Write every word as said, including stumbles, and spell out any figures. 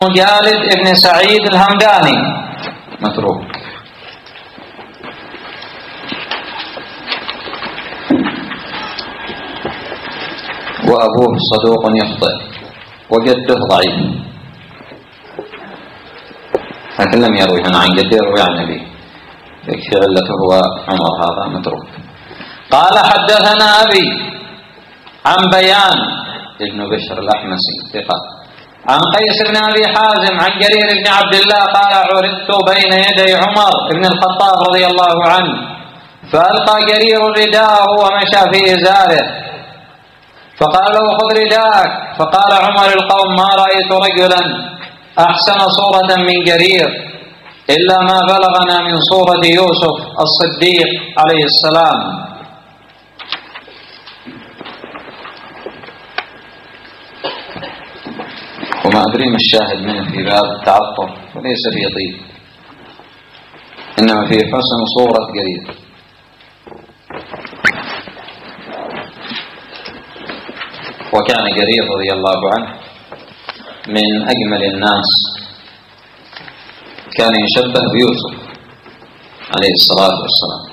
جالد ابن سعيد الهمداني متروك. وأبوه صدوق يخطئ وجده ضعيف، لكن لم يروي هنا عن جده، يروي عن أبيه، يكفي علته هو عمر هذا متروك. قال حدثنا أبي عن بيان ابن بشر الأحمسي ثقة عن قيس بن أبي حازم عن جرير بن عبد الله قال عرضت بين يدي عمر بن الخطاب رضي الله عنه فألقى جرير رداءه ومشى في إزاره فقال له خذ رداءك، فقال عمر القوم ما رأيت رجلا أحسن صورة من جرير إلا ما بلغنا من صورة يوسف الصديق عليه السلام. وما أدري ما الشاهد منه في باب التعطر، وليس في طيب، إنما في حسن صورة جرير. وكان جرير رضي الله عنه من أجمل الناس، كان يشبه بيوسف عليه الصلاة والسلام.